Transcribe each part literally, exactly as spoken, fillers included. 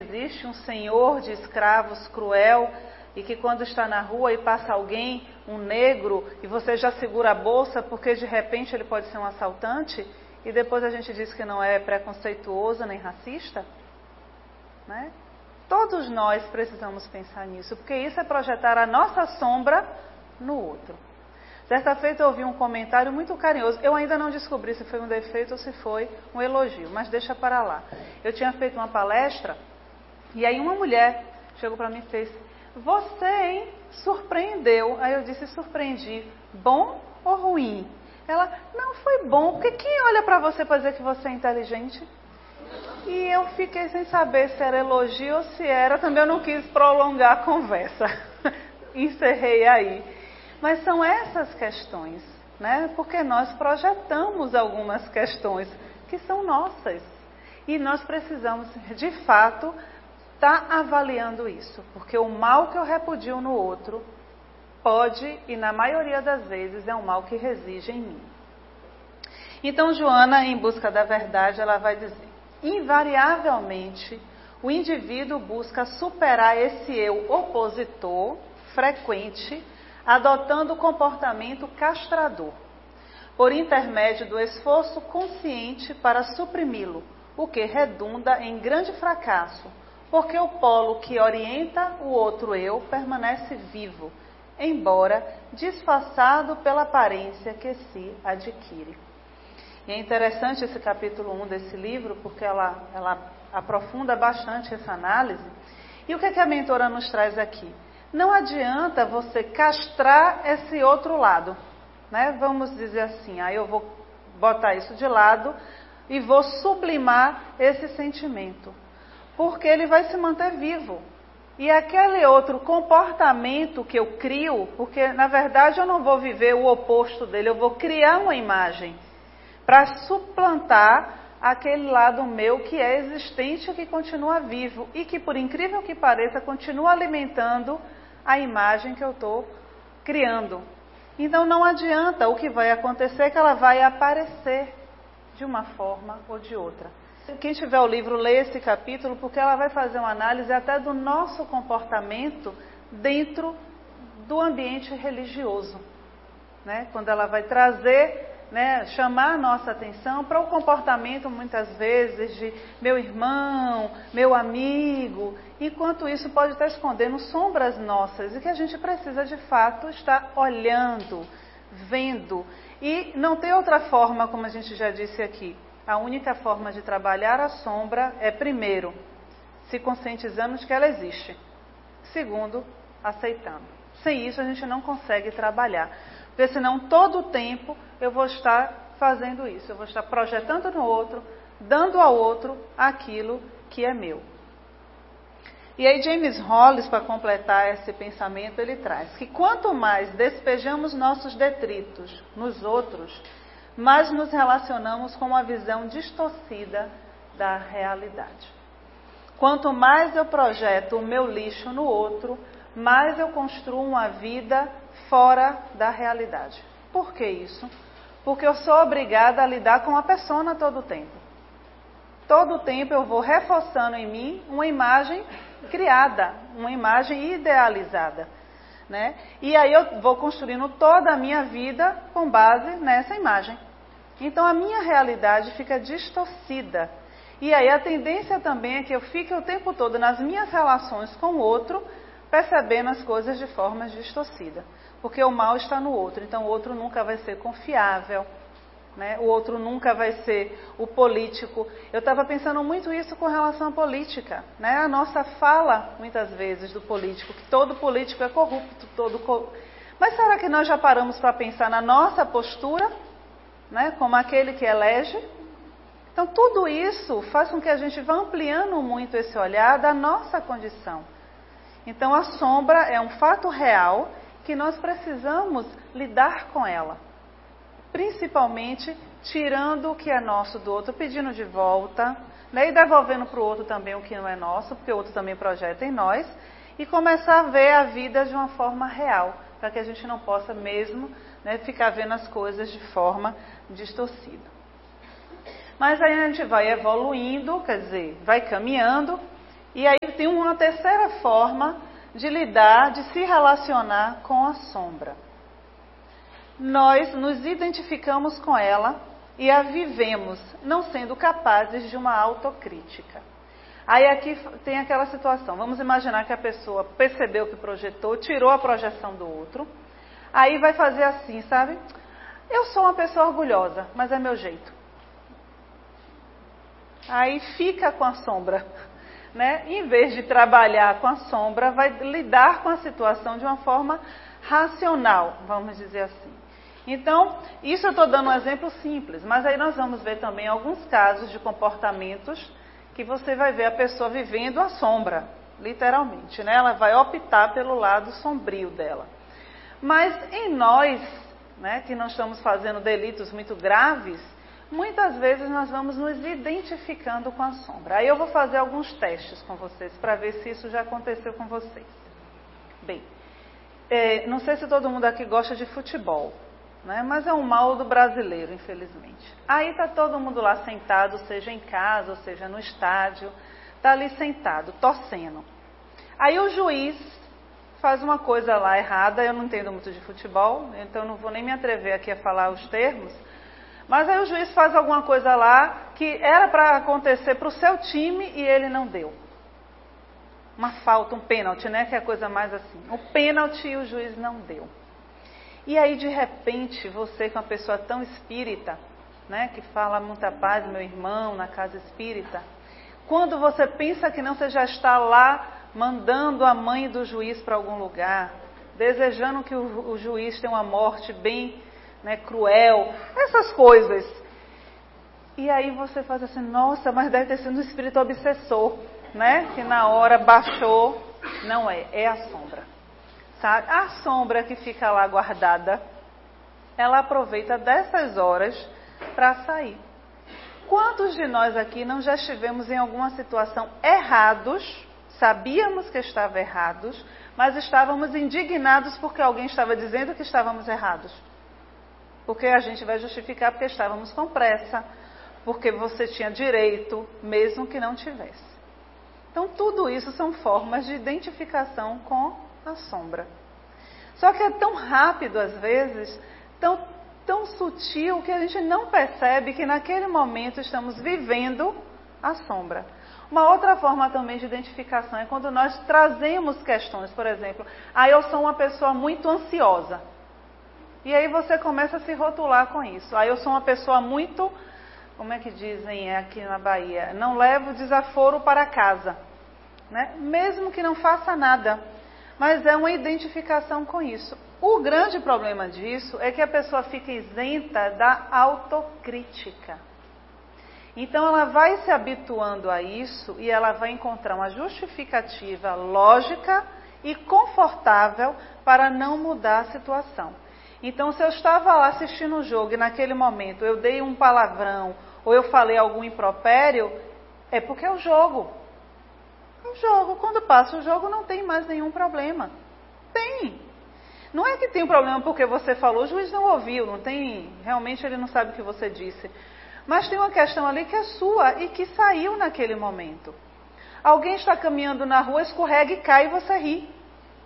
existe um senhor de escravos cruel e que quando está na rua e passa alguém, um negro, e você já segura a bolsa porque de repente ele pode ser um assaltante, e depois a gente diz que não é preconceituoso nem racista? Né? Todos nós precisamos pensar nisso, porque isso é projetar a nossa sombra no outro. Certa feita eu ouvi um comentário muito carinhoso. Eu ainda não descobri se foi um defeito ou se foi um elogio, mas deixa para lá. Eu tinha feito uma palestra e aí uma mulher chegou para mim e fez: "Você, hein, surpreendeu." Aí eu disse: "Surpreendi. Bom ou ruim?" Ela: "Não, foi bom, porque quem olha para você para dizer que você é inteligente?" E eu fiquei sem saber se era elogio ou se era. Também eu não quis prolongar a conversa. Encerrei aí. Mas são essas questões, né? Porque nós projetamos algumas questões que são nossas. E nós precisamos, de fato, estar avaliando isso. Porque o mal que eu repudio no outro pode, e na maioria das vezes, é um mal que reside em mim. Então, Joana, em busca da verdade, ela vai dizer: invariavelmente, o indivíduo busca superar esse eu opositor frequente, adotando o comportamento castrador, por intermédio do esforço consciente para suprimi-lo, o que redunda em grande fracasso, porque o polo que orienta o outro eu permanece vivo, embora disfarçado pela aparência que se adquire. E é interessante esse capítulo um desse livro, porque ela, ela aprofunda bastante essa análise. E o que, é que a mentora nos traz aqui? Não adianta você castrar esse outro lado, né? Vamos dizer assim, aí eu vou botar isso de lado e vou sublimar esse sentimento, porque ele vai se manter vivo. E aquele outro comportamento que eu crio, porque na verdade eu não vou viver o oposto dele, eu vou criar uma imagem para suplantar aquele lado meu que é existente e que continua vivo e que, por incrível que pareça, continua alimentando a imagem que eu estou criando. Então não adianta, o que vai acontecer é que ela vai aparecer de uma forma ou de outra. Quem tiver o livro, lê esse capítulo, porque ela vai fazer uma análise até do nosso comportamento dentro do ambiente religioso, né? Quando ela vai trazer, né, chamar a nossa atenção para o comportamento, muitas vezes, de meu irmão, meu amigo, enquanto isso pode estar escondendo sombras nossas e que a gente precisa, de fato, estar olhando, vendo. E não tem outra forma, como a gente já disse aqui. A única forma de trabalhar a sombra é, primeiro, se conscientizando de que ela existe. Segundo, aceitando. Sem isso, a gente não consegue trabalhar. Porque senão, todo o tempo, eu vou estar fazendo isso. Eu vou estar projetando no outro, dando ao outro aquilo que é meu. E aí James Hollis, para completar esse pensamento, ele traz que quanto mais despejamos nossos detritos nos outros, mais nos relacionamos com uma visão distorcida da realidade. Quanto mais eu projeto o meu lixo no outro, mais eu construo uma vida fora da realidade. Por que isso? Porque eu sou obrigada a lidar com a persona todo o tempo. Todo o tempo eu vou reforçando em mim uma imagem criada, uma imagem idealizada, né? E aí eu vou construindo toda a minha vida com base nessa imagem. Então a minha realidade fica distorcida. E aí a tendência também é que eu fique o tempo todo nas minhas relações com o outro, percebendo as coisas de forma distorcida. Porque o mal está no outro, então o outro nunca vai ser confiável, né? O outro nunca vai ser o político. Eu estava pensando muito isso com relação à política, né? A nossa fala, muitas vezes, do político, que todo político é corrupto, todo cor... Mas será que nós já paramos para pensar na nossa postura, né? Como aquele que elege? Então tudo isso faz com que a gente vá ampliando muito esse olhar da nossa condição. Então a sombra é um fato real que nós precisamos lidar com ela. Principalmente tirando o que é nosso do outro, pedindo de volta, né, e devolvendo para o outro também o que não é nosso, porque o outro também projeta em nós, e começar a ver a vida de uma forma real, para que a gente não possa mesmo, né, ficar vendo as coisas de forma distorcida. Mas aí a gente vai evoluindo, quer dizer, vai caminhando, E aí tem uma terceira forma de lidar, de se relacionar com a sombra. Nós nos identificamos com ela e a vivemos, não sendo capazes de uma autocrítica. Aí aqui tem aquela situação, vamos imaginar que a pessoa percebeu que projetou, tirou a projeção do outro, aí vai fazer assim, sabe? Eu sou uma pessoa orgulhosa, mas é meu jeito. Aí fica com a sombra, né? Em vez de trabalhar com a sombra, vai lidar com a situação de uma forma racional, vamos dizer assim. Então, isso eu estou dando um exemplo simples, mas aí nós vamos ver também alguns casos de comportamentos que você vai ver a pessoa vivendo a sombra, literalmente, né? Ela vai optar pelo lado sombrio dela. Mas em nós, né, que não estamos fazendo delitos muito graves, muitas vezes nós vamos nos identificando com a sombra. Aí eu vou fazer alguns testes com vocês para ver se isso já aconteceu com vocês. Bem, é, não sei se todo mundo aqui gosta de futebol, né, mas é um mal do brasileiro, infelizmente. Aí está todo mundo lá sentado, seja em casa, ou seja no estádio, está ali sentado, torcendo. Aí o juiz faz uma coisa lá errada, eu não entendo muito de futebol, então não vou nem me atrever aqui a falar os termos, mas aí o juiz faz alguma coisa lá que era para acontecer para o seu time e ele não deu. Uma falta, um pênalti, né? Que é a coisa mais assim. O pênalti o juiz não deu. E aí, de repente, você que é uma pessoa tão espírita, né? Que fala muita paz, meu irmão, na casa espírita. Quando você pensa que não, você já está lá mandando a mãe do juiz para algum lugar, desejando que o, o juiz tenha uma morte bem, né, cruel, essas coisas. E aí você faz assim, nossa, mas deve ter sido um espírito obsessor, né? Que na hora baixou. Não é, é a sombra. Sabe? A sombra que fica lá guardada, ela aproveita dessas horas para sair. Quantos de nós aqui não já estivemos em alguma situação errados, sabíamos que estava errados, mas estávamos indignados porque alguém estava dizendo que estávamos errados? Porque a gente vai justificar porque estávamos com pressa, porque você tinha direito, mesmo que não tivesse. Então, tudo isso são formas de identificação com a sombra. Só que é tão rápido, às vezes, tão, tão sutil, que a gente não percebe que naquele momento estamos vivendo a sombra. Uma outra forma também de identificação é quando nós trazemos questões, por exemplo, ah, eu sou uma pessoa muito ansiosa. E aí você começa a se rotular com isso. Ah, eu sou uma pessoa muito, como é que dizem aqui na Bahia, não levo desaforo para casa. Né? Mesmo que não faça nada. Mas é uma identificação com isso. O grande problema disso é que a pessoa fica isenta da autocrítica. Então ela vai se habituando a isso e ela vai encontrar uma justificativa lógica e confortável para não mudar a situação. Então, se eu estava lá assistindo o jogo e naquele momento eu dei um palavrão ou eu falei algum impropério, é porque é o jogo. É o jogo. Quando passa o jogo não tem mais nenhum problema. Tem. Não é que tem um problema porque você falou, o juiz não ouviu, não tem, realmente ele não sabe o que você disse. Mas tem uma questão ali que é sua e que saiu naquele momento. Alguém está caminhando na rua, escorrega e cai e você ri.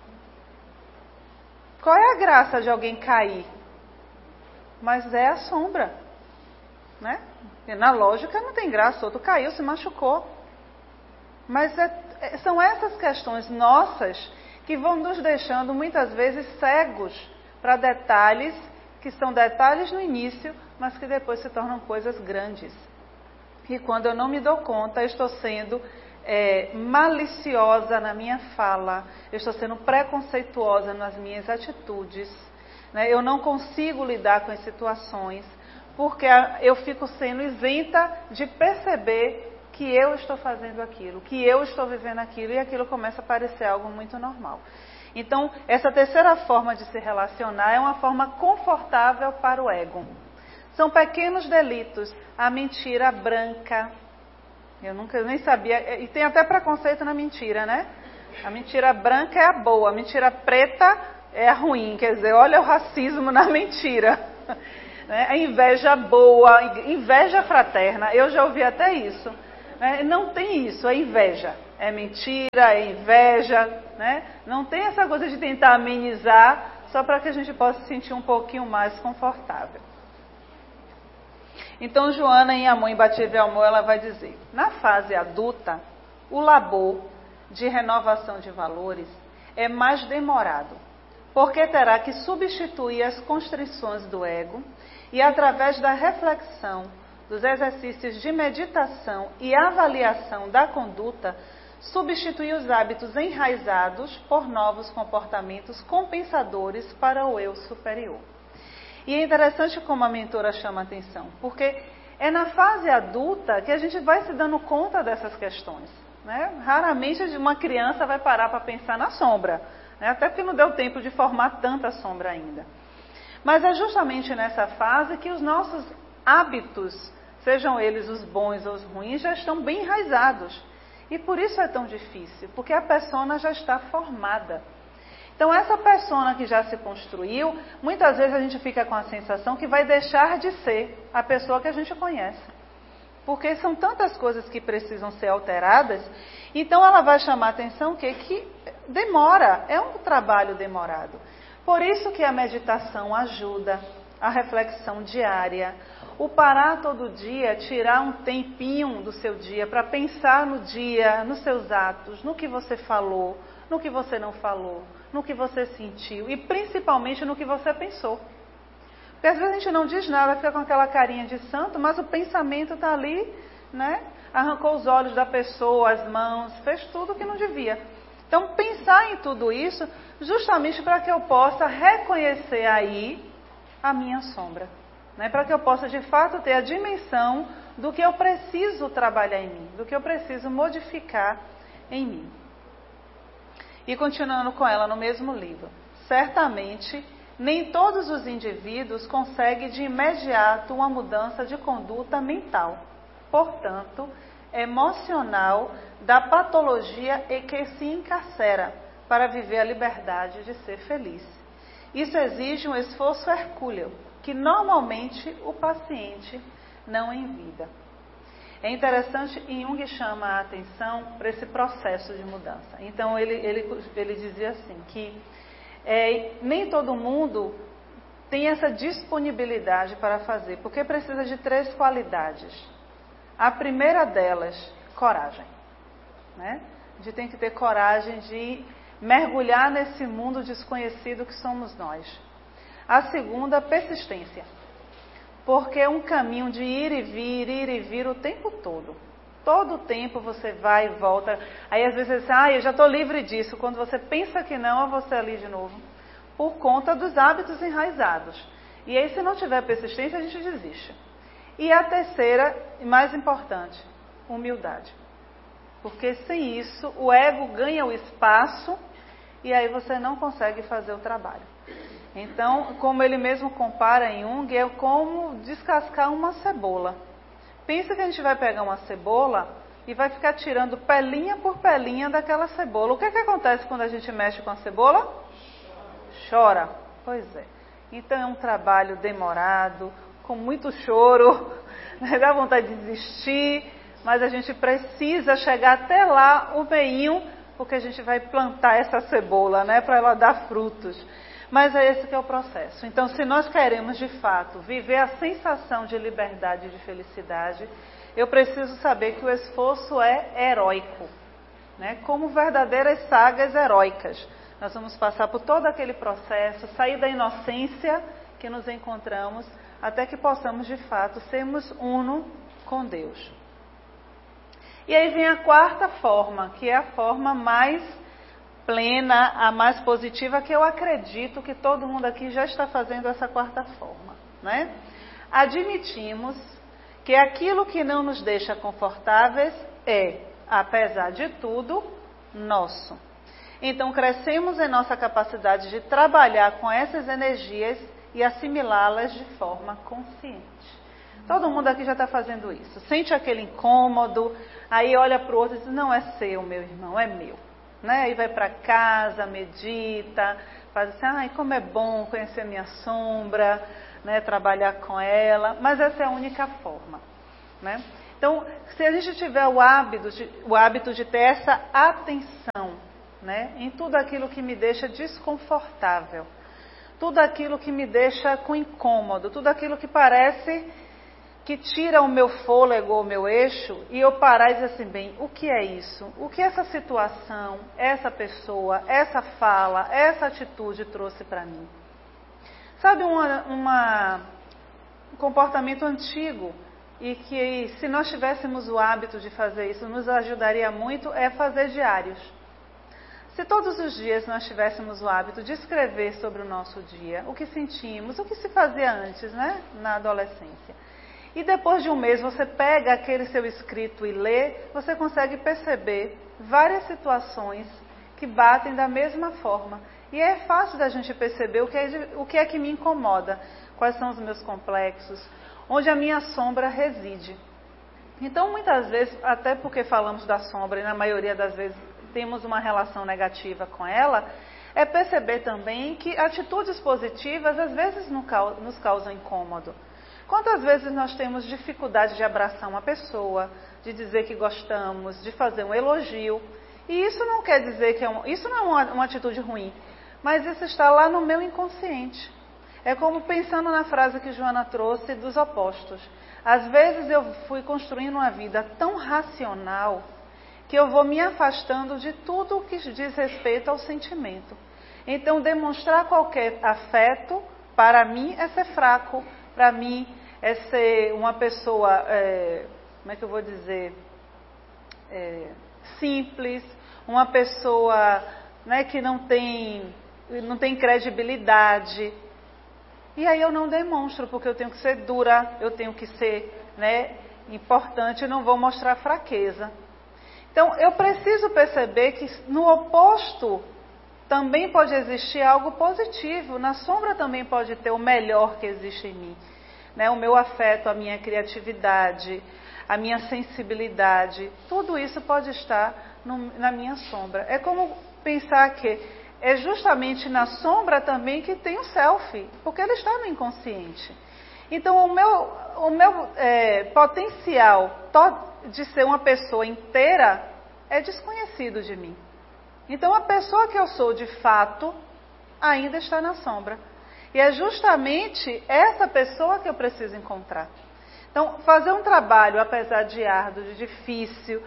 Qual é a graça de alguém cair? Mas é a sombra, né? E na lógica não tem graça, outro caiu, se machucou. Mas é, são essas questões nossas que vão nos deixando muitas vezes cegos para detalhes que são detalhes no início, mas que depois se tornam coisas grandes. E quando eu não me dou conta, eu estou sendo É, maliciosa na minha fala, eu estou sendo preconceituosa nas minhas atitudes, né? Eu não consigo lidar com as situações, porque eu fico sendo isenta de perceber que eu estou fazendo aquilo, que eu estou vivendo aquilo, e aquilo começa a parecer algo muito normal. Então, essa terceira forma de se relacionar é uma forma confortável para o ego. São pequenos delitos, a mentira branca. Eu nunca eu nem sabia, e tem até preconceito na mentira, né? A mentira branca é a boa, a mentira preta é a ruim, quer dizer, olha o racismo na mentira. Né? A inveja boa, inveja fraterna, eu já ouvi até isso. Né? Não tem isso, é inveja. é mentira, é inveja, né? Não tem essa coisa de tentar amenizar só para que a gente possa se sentir um pouquinho mais confortável. Então, Joana, em Amor Imbatível e Amor, ela vai dizer: na fase adulta, o labor de renovação de valores é mais demorado, porque terá que substituir as constrições do ego e, através da reflexão, dos exercícios de meditação e avaliação da conduta, substituir os hábitos enraizados por novos comportamentos compensadores para o eu superior. E é interessante como a mentora chama a atenção, porque é na fase adulta que a gente vai se dando conta dessas questões, né? Raramente uma criança vai parar para pensar na sombra, né? Até porque não deu tempo de formar tanta sombra ainda. Mas é justamente nessa fase que os nossos hábitos, sejam eles os bons ou os ruins, já estão bem enraizados. E por isso é tão difícil, porque a persona já está formada. Então, essa persona que já se construiu, muitas vezes a gente fica com a sensação que vai deixar de ser a pessoa que a gente conhece. Porque são tantas coisas que precisam ser alteradas, então ela vai chamar a atenção que, que demora, é um trabalho demorado. Por isso que a meditação ajuda, a reflexão diária, o parar todo dia, tirar um tempinho do seu dia para pensar no dia, nos seus atos, no que você falou, no que você não falou, no que você sentiu e principalmente no que você pensou. Porque às vezes a gente não diz nada, fica com aquela carinha de santo, mas o pensamento está ali, né? Arrancou os olhos da pessoa, as mãos, fez tudo o que não devia. Então pensar em tudo isso justamente para que eu possa reconhecer aí a minha sombra. Né, para que eu possa de fato ter a dimensão do que eu preciso trabalhar em mim, do que eu preciso modificar em mim. E continuando com ela no mesmo livro: certamente nem todos os indivíduos conseguem de imediato uma mudança de conduta mental, portanto, emocional, da patologia e que se encarcera para viver a liberdade de ser feliz. Isso exige um esforço hercúleo, que normalmente o paciente não envida. É interessante, e Jung chama a atenção para esse processo de mudança. Então ele, ele, ele dizia assim, que é, nem todo mundo tem essa disponibilidade para fazer, porque precisa de três qualidades. A primeira delas, coragem. Né? A gente tem que ter coragem de mergulhar nesse mundo desconhecido que somos nós. A segunda, persistência. Porque é um caminho de ir e vir, ir e vir o tempo todo. Todo o tempo você vai e volta. Aí às vezes você diz, ah, eu já estou livre disso. Quando você pensa que não, você ali de novo. Por conta dos hábitos enraizados. E aí se não tiver persistência, a gente desiste. E a terceira, e mais importante, humildade. Porque sem isso, o ego ganha o espaço e aí você não consegue fazer o trabalho. Então, como ele mesmo compara em Jung, é como descascar uma cebola. Pensa que a gente vai pegar uma cebola e vai ficar tirando pelinha por pelinha daquela cebola. O que é que acontece quando a gente mexe com a cebola? Chora. Pois é. Então é um trabalho demorado, com muito choro, né? Dá vontade de desistir, mas a gente precisa chegar até lá, o meinho, porque a gente vai plantar essa cebola, né? Para ela dar frutos. Mas é esse que é o processo. Então, se nós queremos, de fato, viver a sensação de liberdade e de felicidade, eu preciso saber que o esforço é heróico, né? Como verdadeiras sagas heróicas. Nós vamos passar por todo aquele processo, sair da inocência que nos encontramos, até que possamos, de fato, sermos uno com Deus. E aí vem a quarta forma, que é a forma mais plena, a mais positiva, que eu acredito que todo mundo aqui já está fazendo essa quarta forma, né? Admitimos que aquilo que não nos deixa confortáveis é, apesar de tudo, nosso. Então crescemos em nossa capacidade de trabalhar com essas energias e assimilá-las de forma consciente. Todo mundo aqui já está fazendo isso. Sente aquele incômodo, aí olha para o outro e diz, não é seu, meu irmão, é meu. Né? Aí vai para casa, medita, faz assim, ai, como é bom conhecer minha sombra, né? Trabalhar com ela, mas essa é a única forma. Né? Então, se a gente tiver o hábito de, o hábito de ter essa atenção, né, em tudo aquilo que me deixa desconfortável, tudo aquilo que me deixa com incômodo, tudo aquilo que parece que tira o meu fôlego, o meu eixo, e eu parar e dizer assim, bem, o que é isso? O que essa situação, essa pessoa, essa fala, essa atitude trouxe para mim? Sabe, uma, uma, um comportamento antigo, e que se nós tivéssemos o hábito de fazer isso, nos ajudaria muito, é fazer diários. Se todos os dias nós tivéssemos o hábito de escrever sobre o nosso dia, o que sentimos, o que se fazia antes, né, na adolescência. E depois de um mês você pega aquele seu escrito e lê, você consegue perceber várias situações que batem da mesma forma. E é fácil da gente perceber o que é, o que é que me incomoda, quais são os meus complexos, onde a minha sombra reside. Então, muitas vezes, até porque falamos da sombra e na maioria das vezes temos uma relação negativa com ela, é perceber também que atitudes positivas às vezes nos causam incômodo. Quantas vezes nós temos dificuldade de abraçar uma pessoa, de dizer que gostamos, de fazer um elogio, e isso não quer dizer que é um, isso não é uma, uma atitude ruim, mas isso está lá no meu inconsciente. É como pensando na frase que Joana trouxe dos opostos. Às vezes eu fui construindo uma vida tão racional que eu vou me afastando de tudo o que diz respeito ao sentimento. Então, demonstrar qualquer afeto, para mim, é ser fraco. Para mim, é ser uma pessoa, é, como é que eu vou dizer, é, simples, uma pessoa, né, que não tem, não tem credibilidade. E aí eu não demonstro, porque eu tenho que ser dura, eu tenho que ser, né, importante, não vou mostrar fraqueza. Então, eu preciso perceber que no oposto também pode existir algo positivo. Na sombra também pode ter o melhor que existe em mim. Né? O meu afeto, a minha criatividade, a minha sensibilidade, tudo isso pode estar no, na minha sombra. É como pensar que é justamente na sombra também que tem o self, porque ele está no inconsciente. Então, o meu, o meu é, potencial de ser uma pessoa inteira é desconhecido de mim. Então, a pessoa que eu sou de fato ainda está na sombra. E é justamente essa pessoa que eu preciso encontrar. Então, fazer um trabalho, apesar de árduo, de difícil,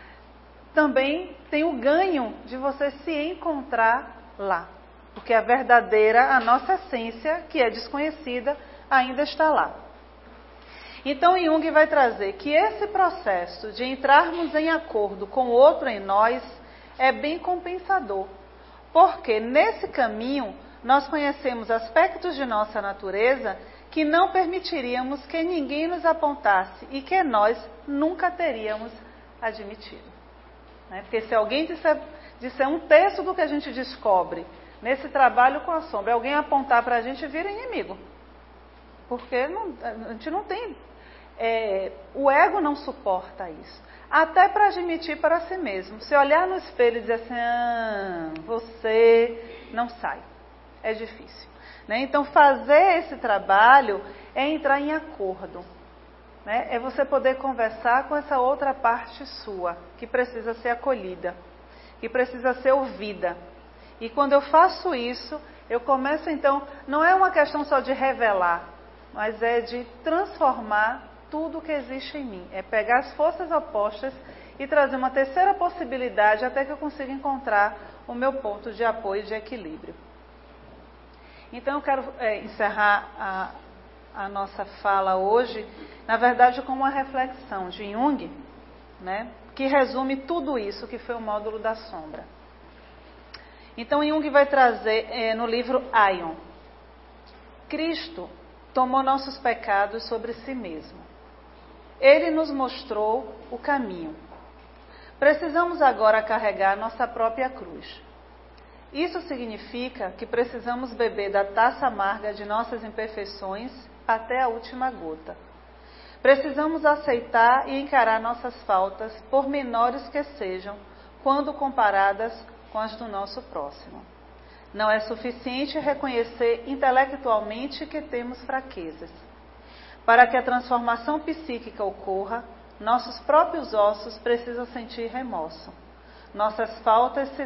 também tem o ganho de você se encontrar lá. Porque a verdadeira, a nossa essência, que é desconhecida, ainda está lá. Então, Jung vai trazer que esse processo de entrarmos em acordo com o outro em nós é bem compensador. Porque nesse caminho, nós conhecemos aspectos de nossa natureza que não permitiríamos que ninguém nos apontasse e que nós nunca teríamos admitido. Né? Porque se alguém disser, disser um terço do que a gente descobre nesse trabalho com a sombra, alguém apontar para a gente, vira inimigo. Porque não, a gente não tem... É, o ego não suporta isso. Até para admitir para si mesmo. Se olhar no espelho e dizer assim, ah, você não sai. É difícil. Né? Então, fazer esse trabalho é entrar em acordo. Né? É você poder conversar com essa outra parte sua, que precisa ser acolhida, que precisa ser ouvida. E quando eu faço isso, eu começo então, não é uma questão só de revelar, mas é de transformar tudo que existe em mim. É pegar as forças opostas e trazer uma terceira possibilidade até que eu consiga encontrar o meu ponto de apoio e de equilíbrio. Então eu quero é, encerrar a, a nossa fala hoje, na verdade, com uma reflexão de Jung, né, que resume tudo isso que foi o módulo da sombra. Então Jung vai trazer é, no livro Aion, Cristo tomou nossos pecados sobre si mesmo. Ele nos mostrou o caminho. Precisamos agora carregar nossa própria cruz. Isso significa que precisamos beber da taça amarga de nossas imperfeições até a última gota. Precisamos aceitar e encarar nossas faltas, por menores que sejam, quando comparadas com as do nosso próximo. Não é suficiente reconhecer intelectualmente que temos fraquezas. Para que a transformação psíquica ocorra, nossos próprios ossos precisam sentir remorso. Nossas faltas se